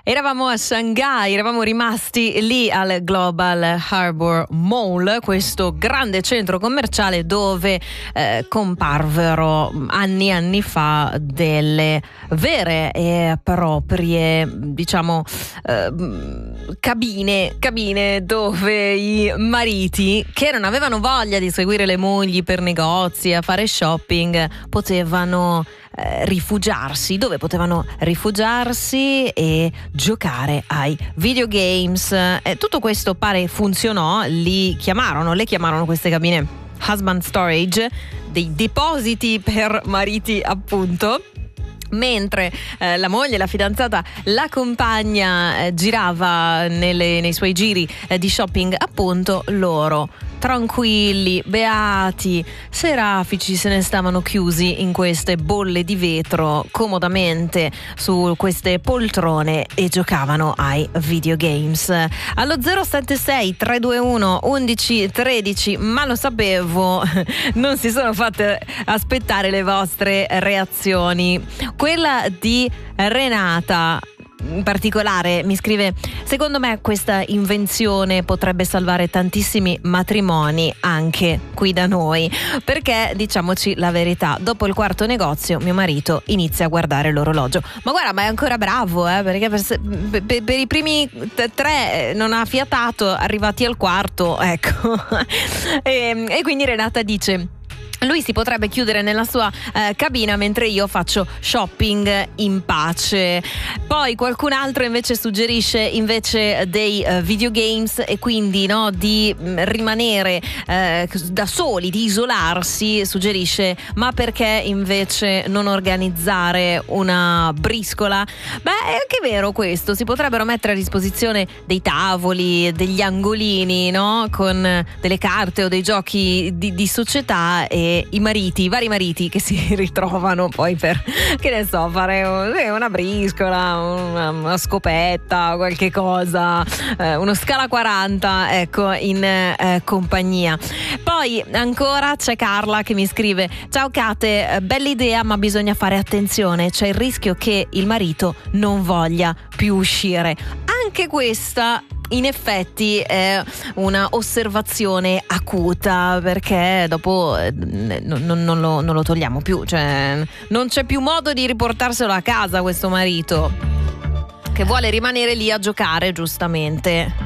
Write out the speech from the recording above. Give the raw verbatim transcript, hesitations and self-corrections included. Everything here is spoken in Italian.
Eravamo a Shanghai, eravamo rimasti lì al Global Harbour Mall, questo grande centro commerciale dove eh, comparvero anni e anni fa delle vere e proprie, diciamo, eh, cabine, cabine dove i mariti che non avevano voglia di seguire le mogli per negozi, a fare shopping, potevano Eh, rifugiarsi, dove potevano rifugiarsi e giocare ai videogames. Eh, tutto questo pare funzionò, li chiamarono, le chiamarono queste cabine husband storage, dei depositi per mariti appunto. Mentre eh, la moglie, la fidanzata, la compagna eh, girava nelle, nei suoi giri eh, di shopping, appunto, loro tranquilli, beati, serafici, se ne stavano chiusi in queste bolle di vetro comodamente su queste poltrone e giocavano ai videogames. Allo zero sette sei tre due uno undici tredici, ma lo sapevo, non si sono fatte aspettare le vostre reazioni. Quella di Renata in particolare mi scrive: secondo me questa invenzione potrebbe salvare tantissimi matrimoni anche qui da noi, perché diciamoci la verità, dopo il quarto negozio mio marito inizia a guardare l'orologio. Ma guarda, ma è ancora bravo, eh, perché per, per, per i primi t- tre non ha fiatato, arrivati al quarto, ecco. e, e quindi Renata dice: lui si potrebbe chiudere nella sua eh, cabina mentre io faccio shopping in pace. Poi qualcun altro invece suggerisce invece dei uh, videogames, e quindi no, di mh, rimanere eh, da soli, di isolarsi. Suggerisce: ma perché invece non organizzare una briscola? Beh, è anche vero questo, si potrebbero mettere a disposizione dei tavoli, degli angolini, no, con delle carte o dei giochi di, di società, e i mariti, i vari mariti che si ritrovano poi per, che ne so, fare una briscola, una, una scopetta, qualche cosa, eh, uno scala quaranta, ecco, in eh, compagnia. Poi ancora c'è Carla che mi scrive: ciao Kate, bella idea, ma bisogna fare attenzione, c'è il rischio che il marito non voglia più uscire. Anche questa in effetti è una osservazione acuta, perché dopo eh, non, non, lo, non lo togliamo più, cioè non c'è più modo di riportarselo a casa questo marito che vuole rimanere lì a giocare, giustamente.